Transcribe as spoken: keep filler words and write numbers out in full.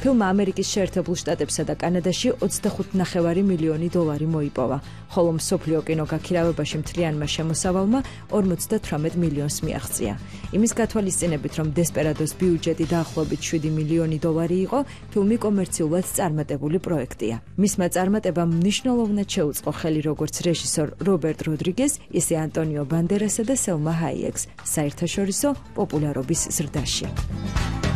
ფილმმა ამერიკის შეერთებულ შტატებსა და კანადაში ოცდახუთი ნახევარი მილიონი დოლარი მოიპოვა, ხოლო მსოფლიო კინოგაქირავებაში მთლიანმა შემოსავალმა ორმოცდათვრამეტ მილიონს მიაღწია. იმის გათვალისწინებით, რომ დესპერადოს ბიუჯეტი დაახლოებით შვიდი მილიონი დოლარი იყო, ფილმი კომერციულად წარმატებული პროექტია. მისმა წარმატებამ მნიშვნელოვნად შეუწყო ხელი როგორც რეჟისორ რობერტ როდრიგეს, ისე ანტონიო ბანდერასა და სელმა ჰაიეკს საერთაშორისო პოპულარობის ზრდაში.